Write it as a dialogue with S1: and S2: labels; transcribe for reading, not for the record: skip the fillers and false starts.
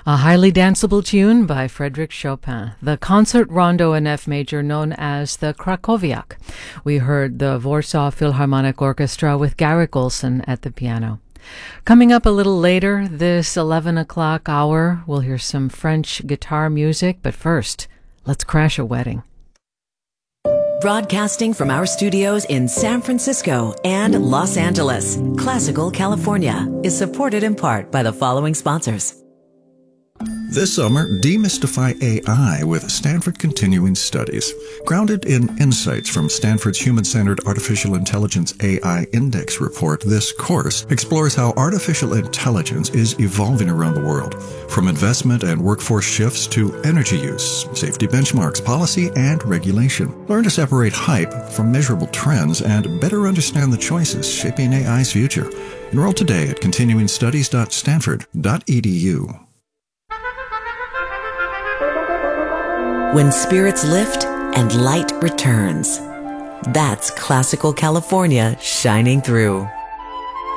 S1: A highly danceable tune by Frédéric Chopin, the concert rondo in F major known as the Krakowiak. We heard the Warsaw Philharmonic Orchestra with Garrick Olson at the piano. Coming up a little later, this 11 o'clock hour, we'll hear some French guitar music, but first, let's crash a wedding.
S2: Broadcasting from our studios in San Francisco and Los Angeles, Classical California is supported in part by the following sponsors.
S3: This summer, demystify AI with Stanford Continuing Studies. Grounded in insights from Stanford's Human-Centered Artificial Intelligence AI Index report, this course explores how artificial intelligence is evolving around the world, from investment and workforce shifts to energy use, safety benchmarks, policy, and regulation. Learn to separate hype from measurable trends and better understand the choices shaping AI's future. Enroll today at continuingstudies.stanford.edu.
S2: When spirits lift and light returns. That's Classical California shining through.